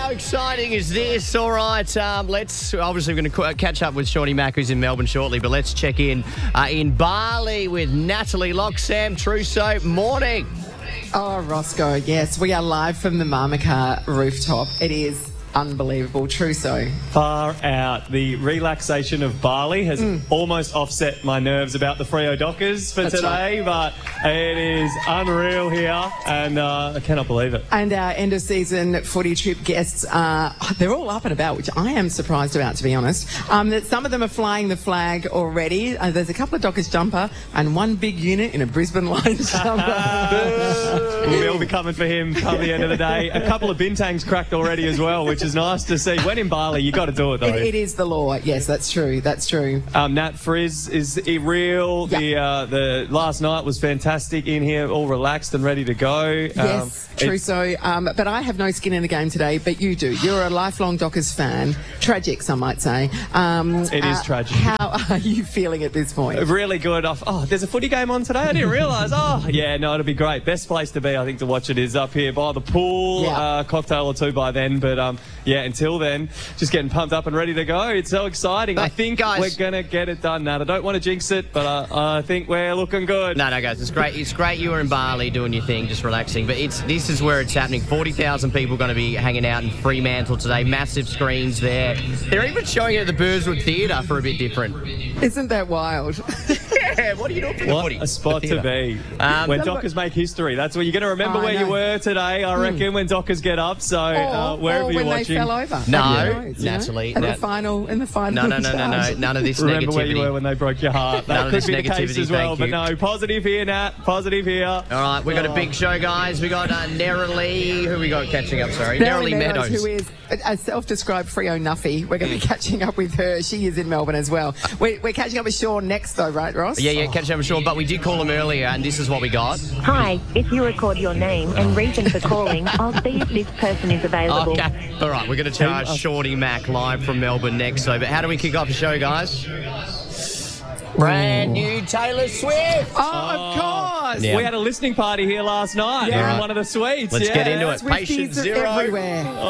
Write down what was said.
How exciting is this? All right, let's obviously we're going to catch up with Shawnee Mack, who's in Melbourne shortly, but let's check in Bali with Natalie Locke. Sam Trusso, morning. Oh, Roscoe, yes, we are live from the Marmaka rooftop. It is unbelievable. Trusso. Far out. The relaxation of Bali has almost offset my nerves about the Freo Dockers for today, but it is unreal here, and I cannot believe it. And our end-of-season footy trip guests, they're all up and about, which I am surprised about, to be honest. That some of them are flying the flag already. There's a couple of Dockers jumper and one big unit in a Brisbane line jumper. We'll all be coming for him come the end of the day. A couple of bintangs cracked already as well, which is nice to see. When in Bali, you got to do it, though. It is the law. Yes, that's true. That's true. Nat Frizz is real. Yep. The last night was fantastic in here, all relaxed and ready to go. Yes, Trusso. But I have no skin in the game today, but you do. You're a lifelong Dockers fan. Tragic, some might say. It is tragic. How are you feeling at this point? Really good. There's a footy game on today? I didn't realise. It'll be great. Best place to be, I think, to watch it is up here by the pool. Yeah. Cocktail or two by then. But, until then, just getting pumped up and ready to go. It's so exciting. I think we're going to get it done, Nat. I don't want to jinx it, but I think we're looking good. No, guys, it's great. It's great you were in Bali doing your thing, just relaxing. But this is where it's happening. 40,000 people going to be hanging out in Fremantle today. Massive screens there. They're even showing it at the Burswood Theatre for a bit different. Isn't that wild? Yeah, what are you doing for the What footy? a spot to be. When Dockers make history. That's where you're going to remember where you were today, I reckon, when Dockers get up. So wherever you're when watching. they fell over. No, Natalie. In the final. No. Charge. None of this Remember negativity. where you were when they broke your heart. That could be the case as well. But no, positive here, Nat. Positive here. All right, we got a big show, guys. We got Nerily. Who we got catching up? Sorry, Nerily Meadows, who is a self-described Freo Nuffy. We're going to be catching up with her. She is in Melbourne as well. We're catching up with Sean next, though, right, Ross? Yeah, catching up with Sean. But we did call him earlier, and this is what we got. Hi, if you record your name and reason for calling, I'll see if this person is available. Okay. All right, we're going to charge Shawnee Mack live from Melbourne next. So, but how do we kick off the show, guys? Brand new Taylor Swift. Oh, of course. Yeah. We had a listening party here last night in one of the suites. Let's get into it. Swifties Patient are zero. everywhere.